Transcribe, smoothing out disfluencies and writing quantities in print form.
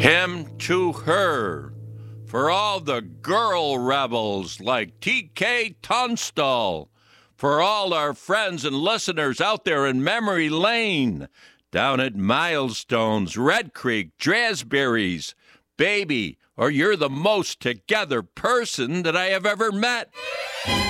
Hymn to her. For all the girl rebels like T.K. Tunstall. For all our friends and listeners out there in memory lane. Down at Milestones, Red Creek, Drasberries. Baby, or you're the most together person that I have ever met.